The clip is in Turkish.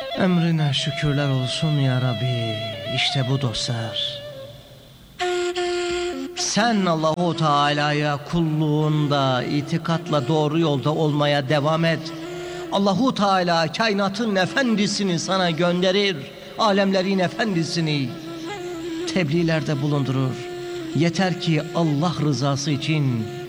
Emrine şükürler olsun ya Rabbi. İşte bu dostlar. Sen Allahu Teala'ya kulluğunda, itikatla doğru yolda olmaya devam et. Allahu Teala kainatın efendisini sana gönderir. Alemlerin efendisini tebliğlerde bulundurur. Yeter ki Allah rızası için